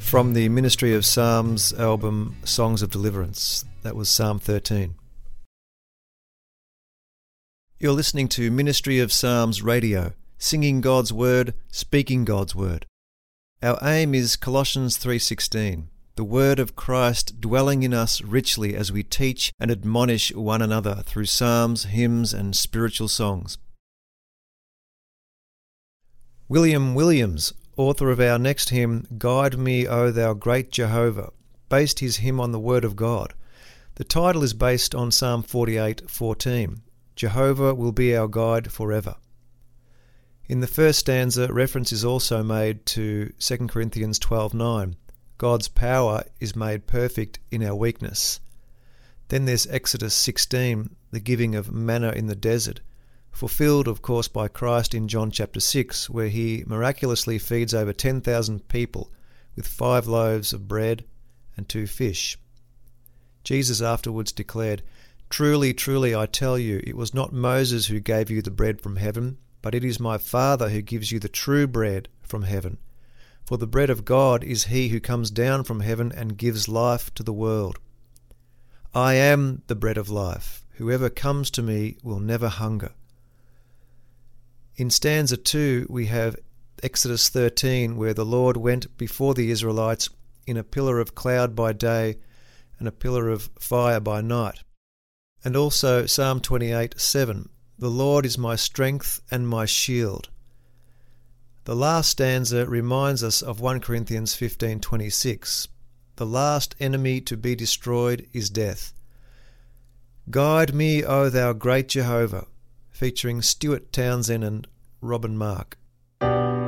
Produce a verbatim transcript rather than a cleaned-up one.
From the Ministry of Psalms album Songs of Deliverance. That was Psalm thirteen. You're listening to Ministry of Psalms Radio, singing God's Word, speaking God's Word. Our aim is Colossians three sixteen, the Word of Christ dwelling in us richly as we teach and admonish one another through psalms, hymns and spiritual songs. William Williams, author of our next hymn, Guide Me, O Thou Great Jehovah, based his hymn on the Word of God. The title is based on Psalm forty-eight fourteen. Jehovah will be our guide forever. In the first stanza, reference is also made to Second Corinthians twelve nine. God's power is made perfect in our weakness. Then there's Exodus sixteen, the giving of manna in the desert, fulfilled, of course, by Christ in John chapter six, where he miraculously feeds over ten thousand people with five loaves of bread and two fish. Jesus afterwards declared, Truly, truly, I tell you, it was not Moses who gave you the bread from heaven, but it is my Father who gives you the true bread from heaven. For the bread of God is he who comes down from heaven and gives life to the world. I am the bread of life. Whoever comes to me will never hunger. In stanza two, we have Exodus thirteen, where the Lord went before the Israelites in a pillar of cloud by day and a pillar of fire by night. And also Psalm twenty-eight seven, The Lord is my strength and my shield. The last stanza reminds us of First Corinthians fifteen twenty-six. The last enemy to be destroyed is death. Guide me, O thou great Jehovah, featuring Stuart Townsend and Robin Mark.